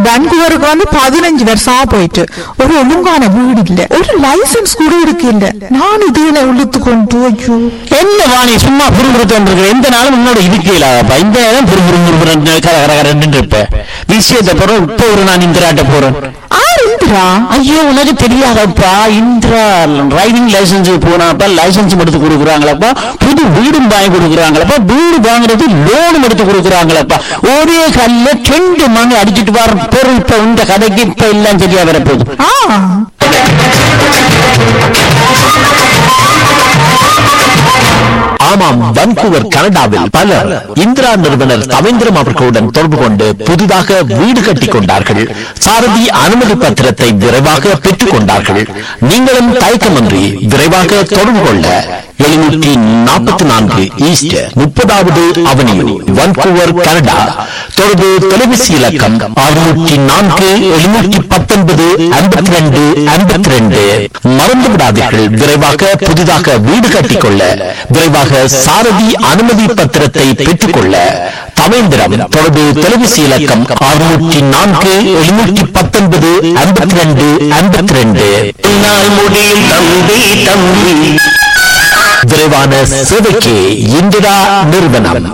வான்கூவருக்கு 15 வருஷமா போயிட்டு ஒரு ஒழுங்கான வீடு இல்ல, ஒரு லைசன்ஸ் கூட இருக்கு இல்ல. நான் இதுல உள்ளுத்து கொண்டு ஐயோ. என்ன வாணி சும்மா புரிபுறுத்தோன்று எந்த நாளும் உன்னோட இருக்கலாப்பா. இந்த நேரம் புரிபுறுன்னு கரகரன்னு இருப்ப விஷயத்தை போறோம். இப்போ ஒரு நான் இந்திராட்ட போறேன். இந்திரா? ஐயோ உனக்கு தெரியாதப்பா, இந்திரா டிரைவிங் லைசன்ஸ் போனாப்பா லைசன்ஸ் எடுத்து கொடுக்குறாங்களப்பா, புது வீடும் வாங்கி கொடுக்குறாங்களப்பா, வீடு வாங்குறது லோனும் எடுத்து கொடுக்குறாங்களப்பா. ஒரே கல்ல 2 மணி அடிச்சுட்டு வர பொருள். இப்ப இந்த கதைக்கு இப்ப எல்லாம் சரியா வரப்போகுது. ஆமாம், வான்கூவர் கனடாவில் பலர் இந்திரா நிறுவனர் தவேந்திரம் அவர்களுடன் தொடர்பு கொண்டு புதிதாக வீடு கட்டிக் கொண்டார்கள். சாரதி அனுமதி பத்திரத்தை விரைவாக பெற்றுக் கொண்டார்கள். நீங்களும் தயக்கமின்றி விரைவாக தொடர்பு கொள்ள 744 ஈஸ்ட் 30வது அவென்யூ, வான்கூவர் கனடா. தொடர்பு தொலைபேசி இலக்கம் 604 719 52 52. மறந்து விடாதீர்கள், விரைவாக புதிதாக வீடு கட்டிக்கொள்ள, விரைவாக சாரதி அனுமதி பத்திரத்தை பெற்றுக்கொள்ள தவேந்திரம். தொடர்பு தொலைபேசி இலக்கம் 604 719 52 52. முடியும் தம்பி தம்பி, விரைவான சேவைக்கு இந்திரா நிறுவனம்.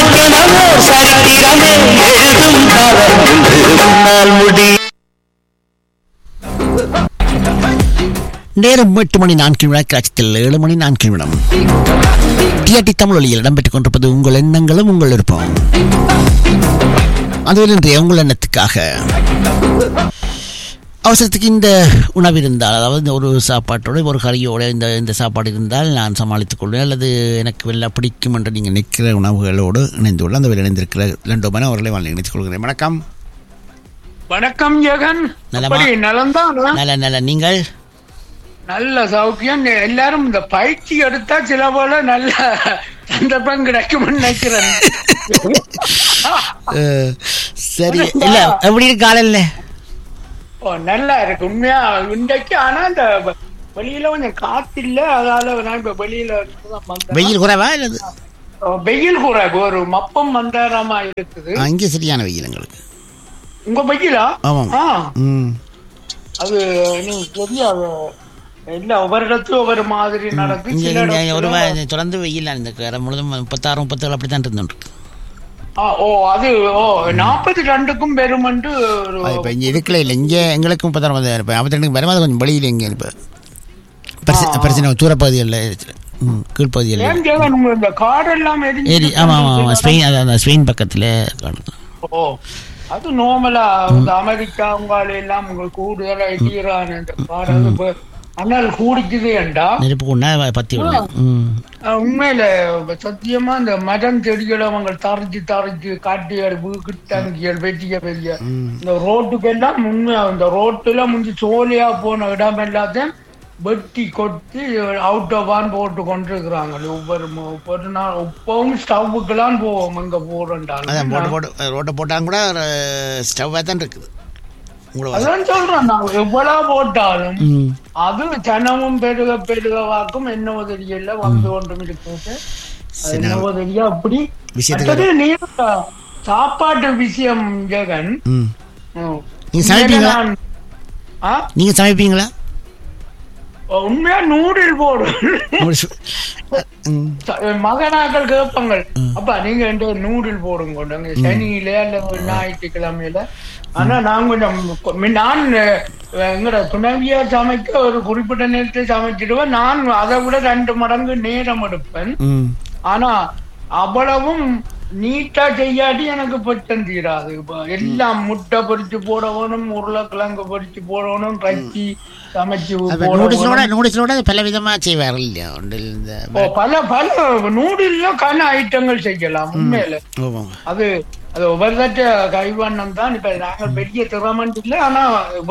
நேரம் 8 மணி 4 நிமிடம், காட்சியில் 7 மணி 4 நிமிடம். டிஆர்டி தமிழொலியில் இடம்பெற்றுக் கொண்டிருப்பது உங்கள் எண்ணங்களும் உங்கள் விருப்பம். அதுவில் இன்றைய உங்கள் எண்ணத்துக்காக அவசரத்துக்கு இந்த உணவு இருந்தால், அதாவது ஒரு சாப்பாட்டோட ஒரு கறியோட இந்த சாப்பாடு இருந்தால் நான் சமாளித்துக் கொள்வேன், அல்லது எனக்கு வெள்ளை பிடிக்கும் என்று நீங்கள் நிற்கிற உணவுகளோடு இணைந்துள்ள அந்த இணைந்திருக்கிற 2 மணி அவர்களை வாழ்ந்து இணைத்துக் கொள்கிறேன். வணக்கம். வணக்கம் ஜெகன். நல்ல நீங்கள்? நல்ல சௌக்கியம். எல்லாரும் இந்த பயிற்சி எடுத்தா சில போல நல்ல சந்தர்ப்பம் கிடைக்கும் நினைக்கிறேன். சரி, இல்ல எப்படி காலையில் நல்லா இருக்கு உண்மையா இன்றைக்கு. ஆனா இந்த வெளியில கொஞ்சம் காத்து இல்ல, அதால நான் இப்ப வெளியில வெயில் குறைவா இல்லது? வெயில் குறைவு, ஒரு மப்பம் மந்தாரமா இருக்குது. இங்கே சரியான வெயில் எங்களுக்கு. உங்க வெயிலா? அது தெரியாது, இல்ல ஒவ்வொரு இடத்துல ஒவ்வொரு மாதிரி நடக்குது. தொடர்ந்து வெயில் முழுதும் 36 37 அப்படித்தான் இருந்துருக்கு. ஓ அது 42க்கும் பெரும் என்று இருக்குல்ல. இல்லை இங்கே எங்களுக்கும் 52 பெரும். அது கொஞ்சம் வெளியில் எங்கே பிரச்சனை தூரப்பகுதிகளில் கீழ்ப்பகுதிகளில் இந்த காடெல்லாம் ஏரி. ஆமாம் ஆமாம், ஸ்பெயின் ஸ்பெயின் பக்கத்தில். ஓ அது நார்மலா அமெரிக்கா உங்கால எல்லாம் உங்களுக்கு கூடுதலா எதிரான ஆனால் கூடிக்குது என்றா நெருப்பு பத்தி உண்மையில சத்தியமா இந்த மரம் செடிகளை அவங்க தரைச்சு காட்டியல் வீட்டாங்கியல் பெரிய இந்த ரோட்டுக்கு எல்லாம் உண்மையா இந்த ரோட்டுல முந்தி சோழியா போன இடம் எல்லாத்தையும் வெட்டி கொட்டி அவுட்டோவான் போட்டு கொண்டு இருக்கிறாங்க. ஒவ்வொரு நாள் இப்பவும் ஸ்டவ்வுக்கெல்லாம் போவோம் இங்க போறோம். ரோட்டை போட்டாங்க கூட ஸ்டவ்வா தான் இருக்குது. அதான் சொல்றேன், நான் எவ்வளவு போட்டாலும் அது ஜனமும் பெருக வாக்கும் என்னவோ தெரியல வந்து ஒன்றும் இருக்குது. என்னவோ தெரிய அப்படி சாப்பாட்டு விஷயம் ஜெகன். நீங்க சமைப்பீங்களா? உண்மையா நூடில் போடும் மகனாக்கள் கேட்பாங்க, அப்பா நீங்க நூடில் போடுங்க சனியில அல்ல ஞாயிற்றுக்கிழமையில. ஆனா நான் நான் எங்கட துணைவியா சமைக்க ஒரு குறிப்பிட்ட நேரத்தை சமைச்சிடுவேன். நான் அதை விட 2 மடங்கு நேரம் எடுப்பேன். ஆனா அவ்வளவும் நீட்டா செய்யாட்டி எனக்கு பட்டம் தீராது. எல்லாம் முட்டை பொரிச்சு போடணும், உருளைக்கிழங்கு பொரிச்சு போடணும், ரச்சி சமைச்சு பல விதமா செய்வார்கள் இல்லையா? பல நூடுல்ல கன ஐட்டங்கள் செய்யலாம் உண்மையில. அது ஒவ்வொருத்த கைவண்ணம் தான். இப்ப நாங்கள் பெரிய திறமன் இல்லை, ஆனா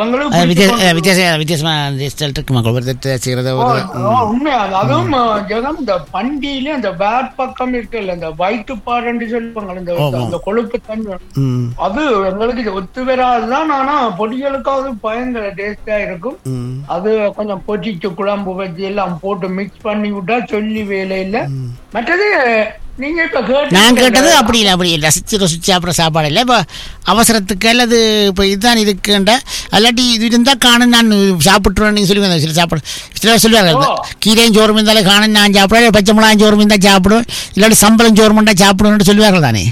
உண்மையா அதுவும் ஜெகம் இந்த பண்டியில இந்த பேட் பக்கம் இருக்குல்ல, இந்த வயிற்றுப்பாடு சொல்லுவாங்க, இந்த கொழுப்பு தண்ணி, அது எங்களுக்கு ஒத்து வராதுதான். ஆனா பொடிகளுக்காவது பயங்கர டேஸ்டா இருக்கும். அது கொஞ்சம் பொரிச்சு குழம்பு வச்சு எல்லாம் போட்டு மிக்ஸ் பண்ணி விட்டா சொல்லி வேலை இல்லை. மற்றது நீங்க இப்ப நான் கேட்டது அப்படி ரசிச்சு சாப்பிட்ற சாப்பாடு இல்லை. இப்போ அவசரத்துக்கு அல்லது இப்போ இதுதான் இருக்குன்ற அல்லாட்டி இது இருந்தால் காணும் நான் சாப்பிட்ருவேன் நீங்கள் சொல்லுவேன். சில சாப்பாடு சில சொல்லுவாங்க கீரையும் சோறும் இருந்தாலும் காணும் நான் சாப்பிடுவேன், பச்சை மிளகாயும் சோறும் இருந்தால் சாப்பிடுவேன், இல்லாட்டி சம்பளம் சோறும் இருந்தால் சாப்பிடுவேன்னு சொல்லுவார்கள் தானே.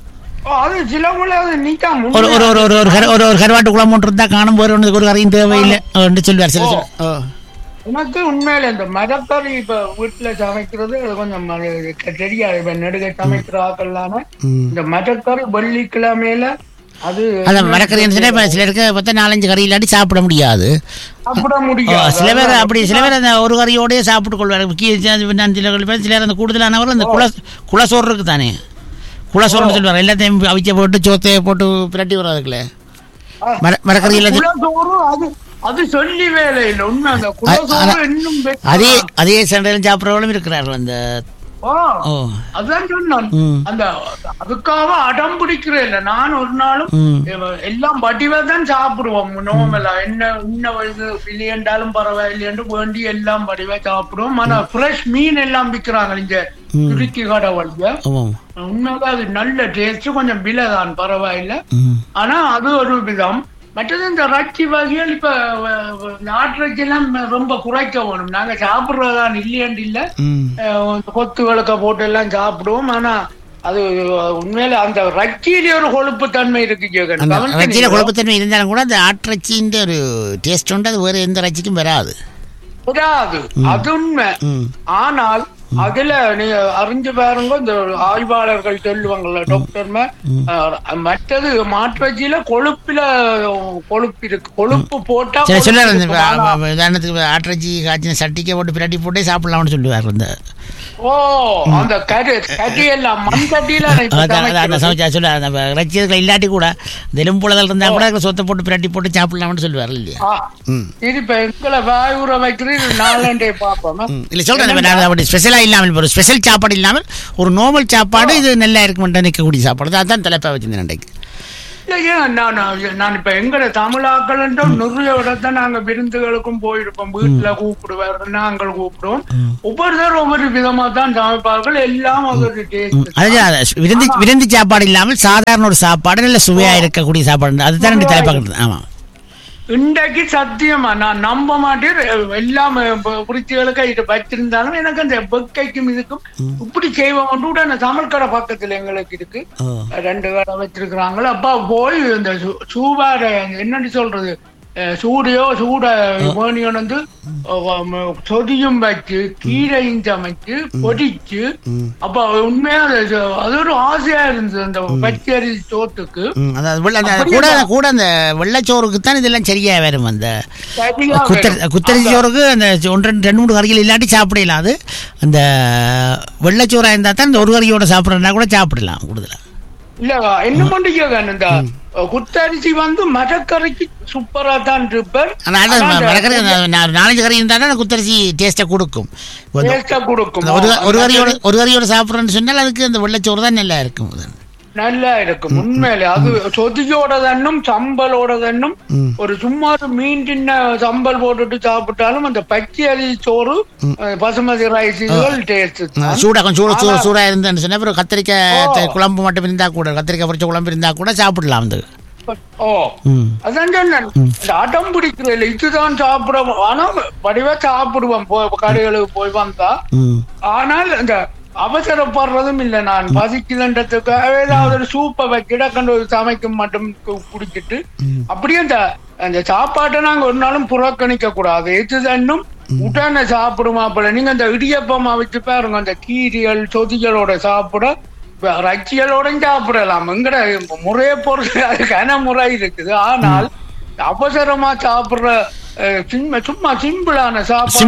ஒரு கருவாட்டு குழம்பு ஒன்று இருந்தால் காணும் போது ஒரு கரையும் தேவையில்லை சொல்லுவார் சில எனக்கு உண்மையில இந்த மரக்கறி இப்ப வீட்டுல சமைக்கிறது கொஞ்சம் தெரியாது. இப்ப நெடுகை சமைக்கிற ஆக்கள்லான இந்த மரக்கறி வெள்ளிக்கிழமையில அது மரக்கறி சிலருக்கு பார்த்தா 4-5 கறி இல்லாட்டி சாப்பிட முடியாது. சில பேர் அப்படி சில பேர் அந்த ஒரு கறியோடய சாப்பிட்டு கொள்வாங்க. சிலர் அந்த கூடுதலானவர்கள் அந்த குலசோறு இருக்கு தானே, குலசோறுன்னு சொல்லுவாங்க. எல்லாத்தையும் அவிச்ச போட்டு சோத்தையை போட்டு பிரட்டி வர்றதுக்குள்ள மரக்கறி எல்லாத்தையும் அது சொல்லி வேலை இல்லை உண்மை. அதே சண்டையிலும் சாப்பிட்றவங்களும் இருக்கிறார்கள். அந்த அதான் சொன்னான் அந்த அதுக்காக அடம் பிடிக்கிறேன் இல்லை. நான் ஒரு நாளும் எல்லாம் வடிவா தான் சாப்பிடுவோம். நோமலா என்ன வயது இல்லையென்றாலும் பரவாயில்லையென்று வேண்டி எல்லாம் வடிவா சாப்பிடுவோம். ஆனா ஃப்ரெஷ் மீன் எல்லாம் விற்கிறாங்க இங்க திருச்சி கடை வழிய. உண்மைதான் அது நல்ல டேஸ்ட், கொஞ்சம் விலை தான் பரவாயில்லை. ஆனா அது ஒரு விதம். மற்றது இந்த இறைச்சி வகைகள் இப்ப நாட்டு எல்லாம் ரொம்ப குறைக்க வேணும். நாங்க சாப்பிடுறதான் இல்லையாண்டு இல்ல, கொத்து விளக்க போட்டு எல்லாம் சாப்பிடுவோம். ஆனா அது உண்மையில அந்த இறைச்சியிலே ஒரு கொழுப்பு தன்மை இருக்கு. கொழுப்பு தன்மை இருந்தாலும் கூட அந்த ஆட்டிறைச்சின்ற ஒரு டேஸ்ட் உண்டு, அது வேற எந்த இறைச்சிக்கும் வராது. அது உண்மை. ஆனால் அதுல நீங்க அறிஞ்சு பாருங்க, இந்த ஆய்வாளர்கள் சொல்லுவாங்கல்ல டாக்டர், மற்றது மாற்றுச்சியில கொழுப்பு இருக்கு. கொழுப்பு போட்டா உதாரணத்துக்கு ஆட்டிறைச்சி காய்ச்சின சட்டிக்கை போட்டு பிரட்டி போட்டே சாப்பிடலாம்னு சொல்லுவார். இந்த அந்த கறி எல்லாம் மண் கட்டியில ரச்சியர்கள் இல்லாட்டி கூட எலும்புலதல் இருந்தா கூட சொத்தை போட்டு பிரட்டி போட்டு சாப்பிடலாம்னு சொல்லுவார் இல்லையா. இப்ப எங்களை வாயூர வைக்கிறது நாளண்டே பார்ப்போம். இல்ல சொல்றேன், அப்படி ஸ்பெஷலா இல்லாமல் ஒரு ஸ்பெஷல் சாப்பாடு இல்லாமல் ஒரு நார்மல் சாப்பாடு இது நல்லா இருக்குமென்று நிற்கக்கூடிய சாப்பாடு அதான் தலைப்பா வச்சிருந்தேன் அன்றைக்கு. நான் இப்ப எங்கட தமிழாக்கள் நிறைய இடத்த நாங்க விருந்துகளுக்கும் போயிருப்போம். வீட்டுல கூப்பிடுவார், நாங்கள் கூப்பிடுவோம். ஒவ்வொருத்தர் ஒவ்வொரு விதமா தான் சமைப்பார்கள். எல்லாம் ஒரு விருந்து சாப்பாடு இல்லாமல் சாதாரண ஒரு சாப்பாடு நல்ல சுவையா இருக்கக்கூடிய சாப்பாடு அதுதான் தலைப்பாக்கிறது. ஆமா, இன்றைக்கு சத்தியமா நான் நம்ப மாட்டேன். எல்லாம் குறிச்சிகளுக்கு இது வச்சிருந்தாலும் எனக்கு அந்த வெக்கைக்கும் இதுக்கும் இப்படி செய்வோம். உடனே தமிழ் கடை பக்கத்துல எங்களுக்கு இருக்கு, 2 கடை வச்சிருக்கிறாங்களோ. அப்பா போய் இந்த சூவார என்னன்னு சொல்றது சூட வேணியன் வந்து சொதியும் வச்சு கீரையும் சமைச்சு பொடிச்சு. அப்ப உண்மையா அது ஒரு ஆசையா இருந்தது அந்த பச்சரி சோத்துக்கு. கூட அந்த வெள்ளச்சோறுக்கு தான் இதெல்லாம் சரியா வரும். அந்த குத்தரிசி சோறுக்கு அந்த 2-3 கறிகள் இல்லாட்டி சாப்பிடலாம். அது அந்த வெள்ளச்சோறா இருந்தா தான் இந்த ஒரு கறியோட சாப்பிடறா கூட சாப்பிடலாம் கூடுதலா. இல்ல என்ன பண்றீங்க, இந்த குத்தரிசி வந்து மரக்கறிக்கு சூப்பரா தான் இருப்பார். 4-5 கறி இருந்தா குத்தரிசி டேஸ்டா கொடுக்கும். ஒரு கறியோட சாப்பிட்றேன்னு சொன்னால் அதுக்கு அந்த வெள்ளச்சோறு தான் நல்லா இருக்கும். நல்லா இருக்கும் உண்மையில. அது சொதியோட தன்னும் சம்பலோட தன்னும் ஒரு சும்மா மீன் தின்ன சம்பல் போட்டுட்டு சாப்பிட்டாலும் அந்த பச்சை அரி சோறு பசுமதி ரைஸுகள் டேஸ்ட் சூடா கொஞ்சம் சூடா இருந்தேன்னு சொன்னா அப்புறம் கத்திரிக்காய் குழம்பு மட்டும் இருந்தா கூட, கத்திரிக்காய் பொரிச்ச குழம்பு இருந்தா கூட சாப்பிடலாம். வந்து அதான் சொன்னேன், அடம் பிடிக்கிறேன் இதுதான் சாப்பிடுவோம். ஆனா வடிவா சாப்பிடுவோம் கடைகளுக்கு போய் வந்தா. ஆனால் இந்த அவசரப்படுறதும் இல்லை. நான் பசிக்குதுன்றதுக்காக ஏதாவது ஒரு சூப்பை வைக்கிட கண்டு சமைக்க மட்டும் குடிச்சிட்டு அப்படியே அந்த சாப்பாட்டை நாங்க ஒரு நாளும் புறக்கணிக்க கூடாது. எதுதன்னும் உடனே சாப்பிடுமா. அப்ப நீங்க அந்த இடியப்பமா வச்சு பாருங்க, அந்த கீரிகள் சொதிகளோட சாப்பிட ரச்சிகளோடையும் சாப்பிடலாம். எங்கட முறையை பொறுத்து அதுக்கான முறை இருக்குது. ஆனால் அவசரமா சாப்பிடுற சும்மா சிம்பிளான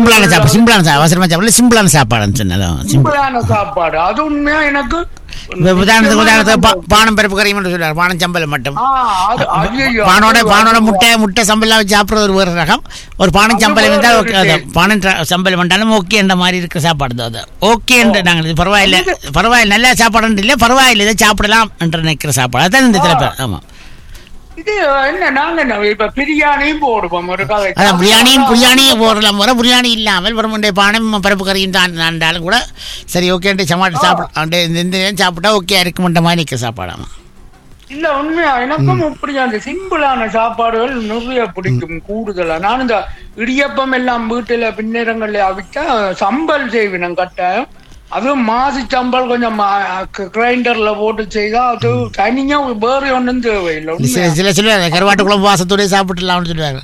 சாப்பாடு அது உண்மையா எனக்கு பானம் பருப்பு கறி மட்டும் சொல்றாரு, பானம் சம்பளம் மட்டும். பானோட முட்டை சம்பளம் வச்சு சாப்பிடுறது ஒரு வேறு ரகம். ஒரு பானம் சம்பளம் இருந்தால் பானம் சம்பளம் வந்தாலும் ஓகே என்ற மாதிரி இருக்கிற சாப்பாடு தான் அது. ஓகே என்று நாங்கள் பரவாயில்ல நல்ல சாப்பாடு இல்லை, பரவாயில்ல இதை சாப்பிடலாம் என்று நினைக்கிற சாப்பாடு அதான் இந்த தலைப்பு. ஆமா, இது என்ன நாங்க என்ன இப்ப பிரியாணியும் போடுவோம் ஒரு கதை. அதான் பிரியாணியும் போடலாம் போல, பிரியாணி இல்லாமல் வெறும் பணம் பருப்பு கறியும் தாண்டாலும் கூட சரி ஓகே சமாட்டு சாப்பிட இந்த சாப்பிட்டா ஓகே இருக்குமென்ற மாதிரி நிற்க சாப்பாடாமா. இல்ல உண்மையா எனக்கும் இப்படி அந்த சிம்பிளான சாப்பாடுகள் நிறைய பிடிக்கும் கூடுதலா. நான் இந்த இடியப்பம் எல்லாம் வீட்டுல பின்னேரங்கள்ல அவிச்சா சம்பல் செய்வேன் கட்டாயம். அதுவும் மாசி சம்பல் கொஞ்சம் கிரைண்டர்ல போட்டு செய்தா அது தனியா வேற ஒன்றும் தேவையில்லை. சில சொல்லுவாங்க கருவாட்டு குழம்பு வாசத்தோட சாப்பிட்டுலாம்னு சொல்லுவாங்க.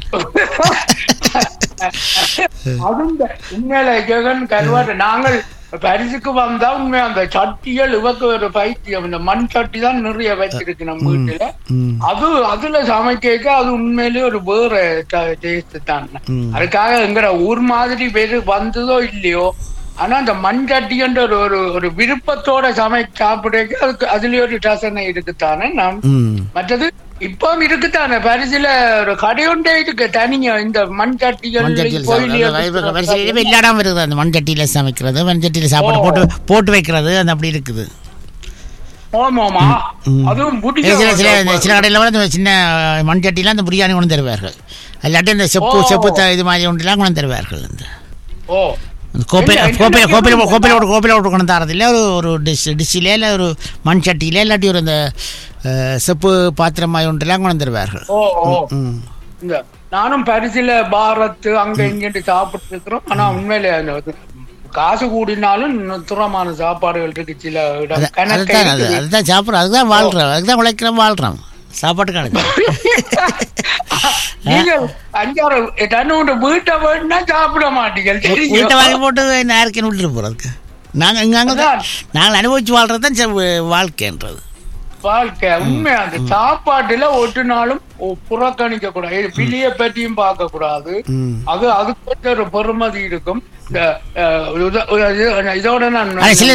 அதுவும் உண்மையில ஜெகன் கருவாட்டு நாங்கள் பரிசுக்கு வந்தா உண்மையா அந்த சட்டிகள் இவக்கு ஒரு பைத்தியம். இந்த மண் சட்டி தான் நிறைய வச்சிருக்கு நம்ம வீட்டுல. அதுல சமைக்க அது உண்மையிலேயே ஒரு வேற டேஸ்ட் தான். அதுக்காக எங்கட ஊர் மாதிரி பேரு வந்ததோ இல்லையோ, ஆனா அந்த மண் சட்டின்ற ஒரு விருப்பத்தோட சாப்பிட அதுக்கு அதுலயே ஒரு ரசனை இருக்குத்தானே. நாம் மற்றது இப்போ இருக்குத்தானே பரிசுல ஒரு கடையொண்டே இருக்கு தனியா இந்த மண் சட்டிகள் இல்லாடாம இருக்குது. அந்த மண் சட்டியில சமைக்கிறது, மண் சட்டியில சாப்பாடு போட்டு வைக்கிறது அது அப்படி இருக்குது. ஆமாமா அதுவும் சில கடையில வந்து சின்ன மண் சட்டிலாம் அந்த பிரியாணி கொண்டு தருவார்கள். இல்லாட்டி இந்த செப்பு இது மாதிரி ஒன்றுலாம் கொண்டு தருவார்கள். அந்த கோப்பையோடு கொண்டு தரதில்லை, ஒரு டிஷ்ஷிலே இல்லை ஒரு மண் சட்டியில இல்லாட்டி ஒரு இந்த செப்பு பாத்திரமாய் ஒன்றெல்லாம் கொண்டு தருவார்கள். நானும் பரிசில பாரத் அங்க இங்கிட்டு சாப்பிட்டு இருக்கிறோம். ஆனா உண்மையில காசு கூடினாலும் துறமான சாப்பாடுகள் இருக்கு. சில அதுதான் சாப்பிட்றோம், அதுதான் வாழ்றோம், அதுதான் உழைக்கிறோம், வாழ்றோம். சாப்பாட்டு கணக்கு நீங்க 5-6 டன் வீட்டை வேணும்னா சாப்பிட மாட்டீங்க. வீட்டை வாங்கி போட்டு நேரத்துக்கு விட்டுட்டு போறதுக்கு நாங்கள் அனுபவிச்சு வாழ்றதுதான் வாழ்க்கைன்றது. வாழ்க்கை உண்மையா அந்த சாப்பாட்டுல ஒட்டு நாளும் புறக்கணிக்க கூடாது, பிள்ளைய பற்றியும் பார்க்க கூடாது. அதுக்கு ஒரு பெருமதி இருக்கும். இதோட நான் சில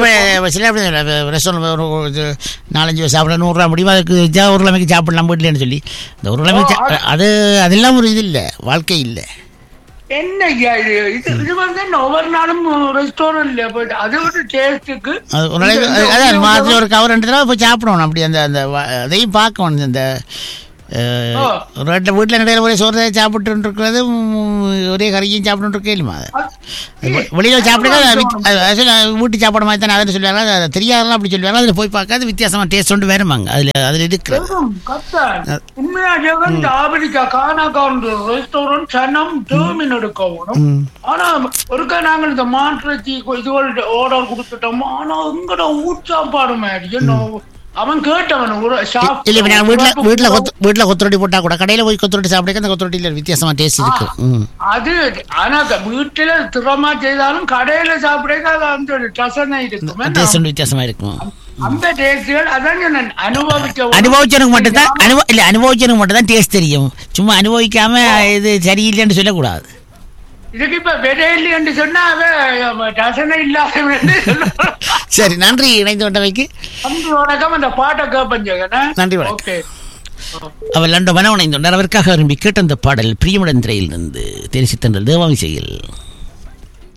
ரெஸ்டாரண்ட் 4-5 சாப்பிட 100 ரூபா முடியும், அதுக்கு உருளைமைக்கு சாப்பிடலாம் வீட்டிலேன்னு சொல்லி இந்த உருளைமைக்கு அதெல்லாம் ஒரு இது இல்லை, வாழ்க்கை இல்லை. என்ன இது வந்து ஒவ்வொரு நாளும் ரெஸ்டாரண்ட்ல போயிட்டு அது ஒரு டேஸ்டுக்கு மாதத்துல ஒரு கவர் 2 தடவை போய் சாப்பிடணும். அப்படி அந்த அதையும் பார்க்கணும். இந்த வீட்டில் நிறைய ஒரே சோறு சாப்பிட்டு இருக்கிறது, ஒரே கறியும் சாப்பிட்டு இருக்கேன். வெளியில் சாப்பிடுங்க வீட்டு சாப்பாடு மாதிரி தானே அதை சொல்லுவாங்க. அதை தெரியாதெல்லாம் அப்படி சொல்லுவாங்க. அதில் போய் பார்க்காது வித்தியாசமாக டேஸ்ட் ஒன்று வேறுமாங்க. அதில் இருக்கிற உண்மையா ஜெகன் ஆப்பிரிக்கா கானாக்கான ரெஸ்டாரண்ட் சனம் டேர்மின் எடுக்கணும். ஆனா ஒருக்கா நாங்கள் இந்த மாற்றச்சி இதுகள் ஆர்டர் கொடுத்துட்டோம். ஆனா எங்கட ஊர் சாப்பாடு மாதிரி அவன் கேட்டவன் வீட்டுல கொத்தரொட்டி போட்டா கூட கடையில போய் கொத்தரொட்டி சாப்பிட அந்த கொத்தரொட்டியில வித்தியாசமா டேஸ்ட் இருக்கு. அது ஆனா வீட்டுல திறமா செய்தாலும் கடையில சாப்பிட அந்த ரசனை இருக்கும், டேஸ்ட் வித்தியாசமா இருக்கும். அந்த டேஸ்ட்கள் அதான் அனுபவிச்சனுக்கு மட்டும் தான் டேஸ்ட் தெரியும். சும்மா அனுபவிக்காம இது சரியில்லைன்னு சொல்லக்கூடாது. இதுக்கு இப்ப விடையில்லை என்று சொன்னா ரசனை இல்லாத. சரி, நன்றி இணைந்து கொண்டவைக்கு. வணக்கம். அந்த பாட்டை கேட்பேன். நன்றி, வணக்கம். அவர் லண்டன் மனவனைந்துள்ளார். அவருக்காக விரும்பி கேட்ட அந்த பாடல் பிரியமுடன் திரையில் இருந்து தெரிசி தந்தல் தேவாமிசையில்.